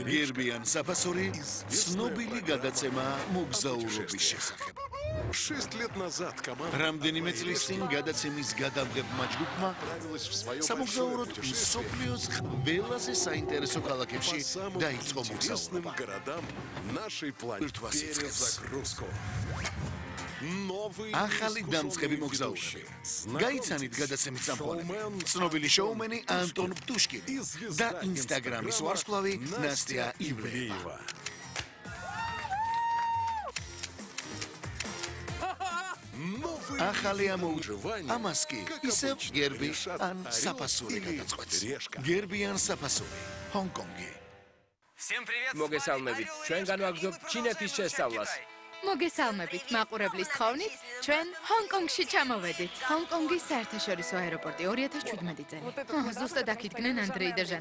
გერბიან საფასური ცნობილი გადაცემა მოგზაურობის შესახებ. 6 лет назад команда რამდენიმე წლის წინ გადაცემის გადამღებმა ჯგუფმა სამოგზაუროდ მსოფლიოს ყველაზე საინტერესო ქალაქებში დაიწყო მოგზაურობა. городам нашей планеты перезагрузку. ახალი დამწყები მოგზაურები. გაიცანით გადაცემის წამყვანები. ცნობილი შოუმენი ანტონ პტუშკინი და ინსტაგრამის ვარსკვლავი ნასტია ივლეევა. ახალი ამოუჭრვა ამას კი ისევ გერბი ან საფასური გადაწყვეტს. გერბი ან საფასური ჰონკონგი. მოგესალმებით, ჩვენ განვაგრძობთ ჩინეთის შესწავლას. მოგესალმებით, მაყურებლის თხოვნით, ჩვენ ჰონკონგში ჩამოვედით. ჰონკონგის საერთაშორისო აეროპორტი 2017 წელი. ზუსტად აქ იდგნენ ანდრეი და